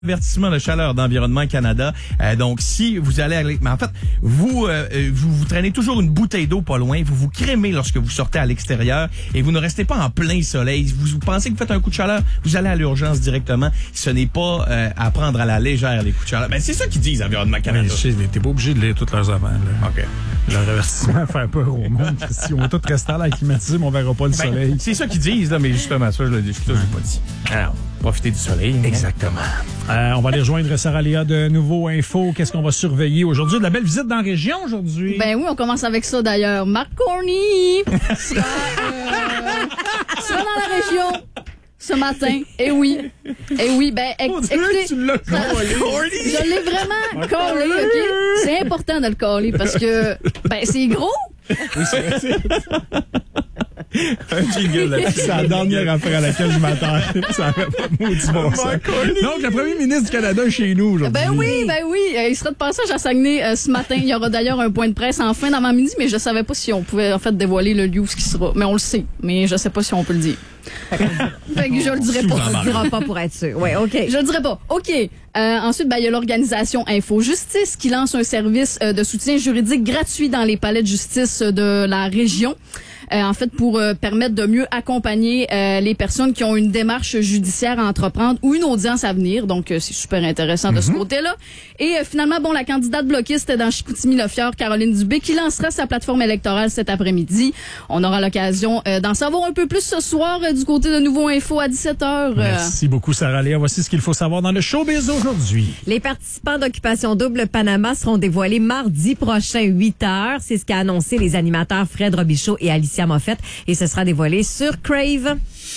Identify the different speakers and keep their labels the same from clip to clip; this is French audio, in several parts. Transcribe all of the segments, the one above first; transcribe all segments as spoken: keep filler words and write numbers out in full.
Speaker 1: Avertissement de chaleur d'Environnement Canada. Euh, donc, si vous allez aller... Mais en fait, vous, euh, vous vous traînez toujours une bouteille d'eau pas loin. Vous vous crémez lorsque vous sortez à l'extérieur et vous ne restez pas en plein soleil. Vous, vous pensez que vous faites un coup de chaleur, vous allez à l'urgence directement. Ce n'est pas euh, à prendre à la légère les coups de chaleur. Ben, c'est ça qu'ils disent, Environnement Canada.
Speaker 2: Oui, je sais, mais t'es pas obligé de lire toutes leurs affaires.
Speaker 1: OK.
Speaker 2: Leur avertissement fait peur au monde. Si on va tous rester à la climatisée, on verra pas le
Speaker 1: Ben,
Speaker 2: soleil.
Speaker 1: c'est ça qu'ils disent, là, mais justement, ça, je l'ai pas dit. Alors, profitez du soleil.
Speaker 2: Exactement. Euh, on va aller rejoindre Sarah Léa de Nouveau Info. Qu'est-ce qu'on va surveiller aujourd'hui? De la belle visite dans la région aujourd'hui.
Speaker 3: Ben oui, on commence avec ça d'ailleurs. Marc Corny sera, euh, sera dans la région ce matin. Eh oui. Eh oui, ben éc- écoutez,
Speaker 2: tu l'as collé.
Speaker 3: je l'ai vraiment collé, OK? C'est important de le coller parce que ben c'est gros.
Speaker 2: Oui, c'est vrai.
Speaker 1: Un jingle là-dessus.
Speaker 2: C'est la dernière affaire à laquelle je m'attends. Ça n'aurait pas de maudit bon sens. Donc, le premier ministre du Canada est chez nous aujourd'hui.
Speaker 3: Ben oui, ben oui. Euh, il sera de passage à Saguenay euh, ce matin. Il y aura d'ailleurs un point de presse en fin d'avant-midi, mais je savais pas si on pouvait en fait dévoiler le lieu où ce qui sera. Mais on le sait, mais je sais pas si on peut le dire. Fait que je le dirai pas.
Speaker 4: On le dira pas pour être sûr. Ouais, OK.
Speaker 3: Je le dirai pas. OK. Euh, ensuite, ben, il y a l'organisation Info Justice qui lance un service euh, de soutien juridique gratuit dans les palais de justice de la région. Euh, en fait, pour euh, permettre de mieux accompagner euh, les personnes qui ont une démarche judiciaire à entreprendre ou une audience à venir. Donc, euh, c'est super intéressant de ce côté-là. Et euh, finalement, bon, la candidate bloquiste dans Chicoutimi-Le-Fjord, Caroline Dubé, qui lancera sa plateforme électorale cet après-midi. On aura l'occasion euh, d'en savoir un peu plus ce soir euh, du côté de Nouveau Info à dix-sept heures. Euh.
Speaker 2: Merci beaucoup, Sarah Léa. Voici ce qu'il faut savoir dans le showbiz aujourd'hui.
Speaker 4: Les participants d'Occupation Double Panama seront dévoilés mardi prochain, huit heures. C'est ce qu'a annoncé les animateurs Fred Robichaud et Alicia Moffett. Et ce sera dévoilé sur Crave.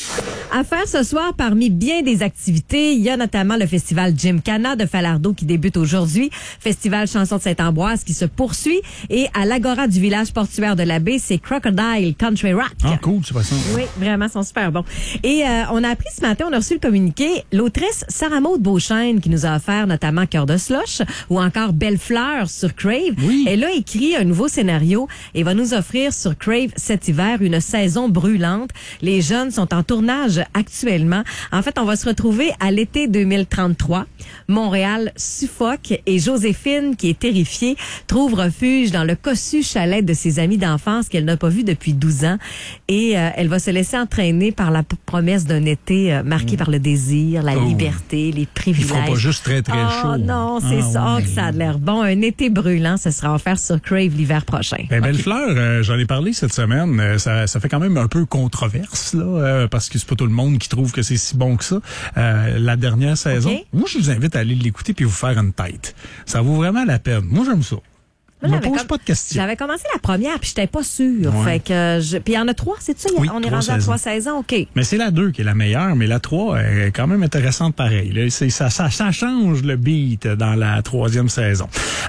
Speaker 4: À faire ce soir, parmi bien des activités, il y a notamment le festival Gymkhana de Falardeau qui débute aujourd'hui, festival Chansons de Saint-Ambroise qui se poursuit, et à l'Agora du village portuaire de la Baie, c'est Crocodile Country Rock.
Speaker 2: Ah, cool, c'est pas ça.
Speaker 4: Oui, vraiment, ils sont super bons. Et euh, on a appris ce matin, on a reçu le communiqué, l'autrice Sarah Maud Beauchesne qui nous a offert notamment Cœur de Slush ou encore Belle Fleur sur Crave.
Speaker 2: Oui.
Speaker 4: Elle a écrit un nouveau scénario et va nous offrir sur Crave cet hiver une saison brûlante. Les jeunes sont en tournage actuellement. En fait, on va se retrouver à l'été deux mille trente-trois. Montréal suffoque et Joséphine, qui est terrifiée, trouve refuge dans le cossu chalet de ses amis d'enfance qu'elle n'a pas vu depuis douze ans. Et euh, elle va se laisser entraîner par la p- promesse d'un été euh, marqué mmh. par le désir, la
Speaker 2: oh.
Speaker 4: liberté, les privilèges.
Speaker 2: Ils font pas juste très, très
Speaker 4: oh,
Speaker 2: chaud.
Speaker 4: non, c'est
Speaker 2: ah,
Speaker 4: ça.
Speaker 2: ouais.
Speaker 4: Oh, que ça a l'air bon. Un été brûlant, ce sera offert sur Crave l'hiver prochain.
Speaker 2: Ben, Belle Fleur, euh, j'en ai parlé cette semaine. Euh, ça, ça fait quand même un peu controverse, là, euh, parce que c'est pas tout le monde qui trouve que c'est si bon que ça. Euh, la dernière saison,
Speaker 4: okay.
Speaker 2: moi, je vous invite à aller l'écouter puis vous faire une tête. Ça vaut vraiment la peine. Moi, j'aime ça. Je me pose
Speaker 4: comme,
Speaker 2: pas de questions.
Speaker 4: J'avais commencé la première puis j'étais pas sûre.
Speaker 2: Ouais.
Speaker 4: Fait que je, puis il y en a trois, c'est ça?
Speaker 2: Oui,
Speaker 4: on est
Speaker 2: trois
Speaker 4: rendu à
Speaker 2: saisons.
Speaker 4: trois saisons, OK.
Speaker 2: Mais c'est la deux qui est la meilleure, mais la trois est quand même intéressante pareil. Là, c'est, ça, ça, ça change le beat dans la troisième saison.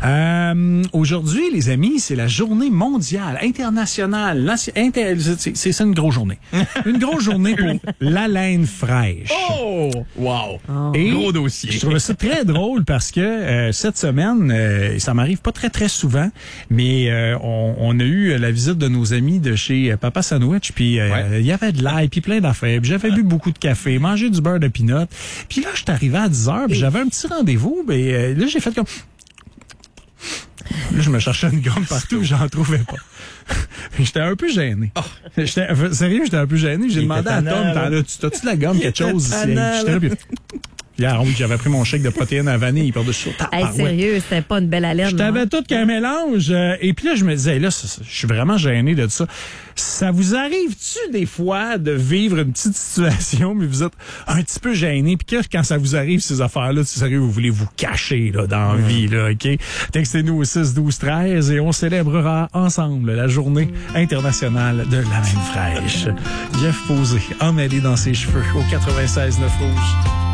Speaker 2: Euh, aujourd'hui, les amis, c'est la journée mondiale, internationale. Inter, c'est, c'est une grosse journée. Une grosse journée pour la laine fraîche.
Speaker 1: Oh! Wow!
Speaker 4: Oh.
Speaker 2: Et
Speaker 1: Gros dossier.
Speaker 2: Je trouvais ça très drôle parce que euh, cette semaine, euh, ça m'arrive pas très, très souvent, mais euh, on, on a eu la visite de nos amis de chez euh, Papa Sandwich, puis euh,
Speaker 1: Ouais.
Speaker 2: il y avait de l'ail, puis plein d'affaires. Puis j'avais bu beaucoup de café, mangé du beurre de pinot. Puis là, je suis arrivé à dix heures, puis j'avais un petit rendez-vous, mais euh, là, j'ai fait comme... Là, je me cherchais une gomme partout, j'en trouvais pas. J'étais un peu gêné. Oh. J'étais, sérieux, j'étais un peu gêné. J'ai
Speaker 1: Il
Speaker 2: demandé à Tom, t'en as-tu, t'as-tu de la gomme, quelque chose ici? J'étais là, puis... Hier, oui, j'avais pris mon chèque de protéines à vanille par-dessus.
Speaker 4: Hey, sérieux, c'était pas une belle haleine.
Speaker 2: Je t'avais
Speaker 4: hein?
Speaker 2: tout qu'un mélange. Euh, et puis là, je me disais, là, ça, ça, je suis vraiment gêné de ça. Ça vous arrive-tu des fois de vivre une petite situation, mais vous êtes un petit peu gêné, puis que quand ça vous arrive, ces affaires-là, c'est sérieux, vous voulez vous cacher là, dans la mmh. vie, là, OK? Textez-nous au six douze treize et on célébrera ensemble la journée internationale de la laine fraîche. Jeff Posé, emmêlé dans ses cheveux au quatre-vingt-seize neuf Rouge.